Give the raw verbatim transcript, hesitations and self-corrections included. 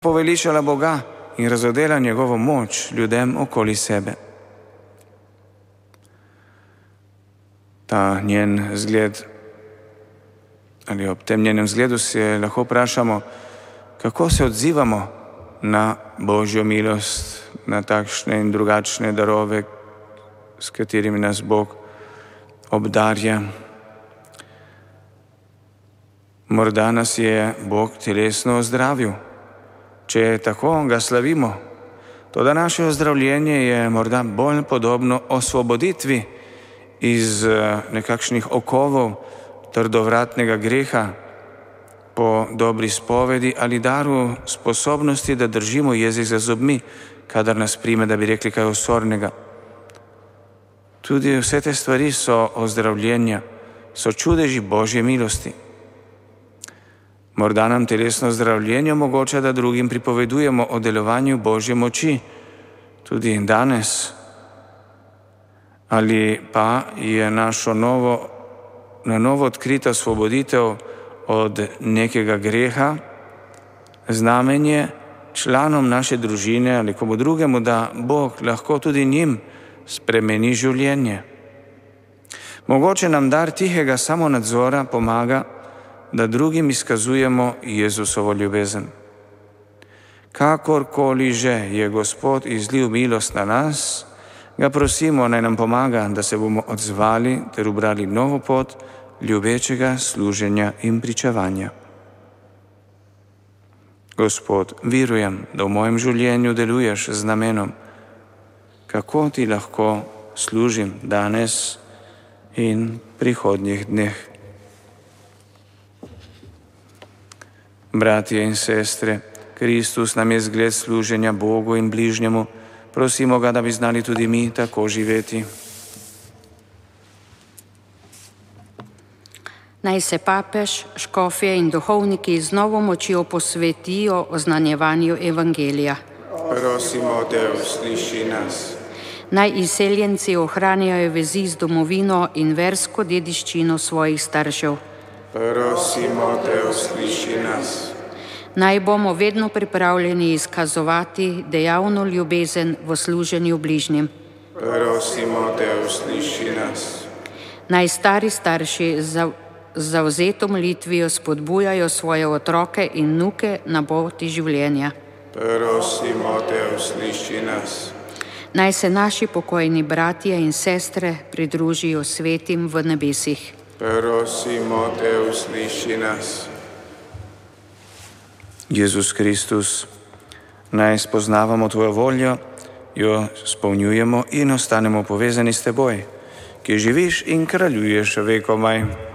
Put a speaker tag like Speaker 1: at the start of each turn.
Speaker 1: poveličala Boga in razodela njegovo moč ljudem okoli sebe. Ta njen zgled, ali ob tem njenem zgledu se lahko vprašamo, kako se odzivamo na Božjo milost, na takšne in drugačne darove, s katerimi nas Bog obdarja. Morda nas je Bog telesno ozdravil. Če je tako, ga slavimo. Toda naše ozdravljenje je morda bolj podobno osvoboditvi iz nekakšnih okovov trdovratnega greha po dobri spovedi ali daru sposobnosti, da držimo jezik za zobmi, kadar nas prime, da bi rekli kaj osornega. Tudi vse te stvari so ozdravljenja, so čudeži Božje milosti. Morda nam telesno zdravljenje omogoča, da drugim pripovedujemo o delovanju Božje moči, tudi danes. Ali pa je našo novo, na novo odkrita osvoboditev od nekega greha znamenje članom naše družine ali komu drugemu, da Bog lahko tudi njim spremeni življenje. Mogoče nam dar tihega samonadzora pomaga, da drugim izkazujemo Jezusovo ljubezen. Kakorkoli že je Gospod izlil milost na nas, ga prosimo, naj nam pomaga, da se bomo odzvali ter ubrali novo pot ljubečega služenja in pričevanja. Gospod, verujem, da v mojem življenju deluješ z namenom, kako ti lahko služim danes in prihodnjih dneh. Bratje in sestre, Kristus nam je zgled služenja Bogu in bližnjemu. Prosimo ga, da bi znali tudi mi tako živeti.
Speaker 2: Naj se papež, škofje in duhovniki z novo močjo posvetijo oznanjevanju evangelija.
Speaker 1: Prosimo te, usliši nas.
Speaker 2: Naj izseljenci ohranjajo vezi z domovino in versko dediščino svojih staršev.
Speaker 1: Prosimo te, usliši nas.
Speaker 2: Naj bomo vedno pripravljeni izkazovati dejavno ljubezen v služenju bližnjim.
Speaker 1: Prosimo te, usliši nas.
Speaker 2: Naj stari starši za z zavzeto molitvijo spodbujajo svoje otroke in vnuke na poti življenja.
Speaker 1: Prosimo te, usliši nas.
Speaker 2: Naj se naši pokojni bratje in sestre pridružijo svetim v nebesih.
Speaker 1: Prosimo te, usliši nas. Jezus Kristus, naj spoznavamo tvojo voljo, jo spolnjujemo in ostanemo povezani s teboj, ki živiš in kraljuješ vekomaj.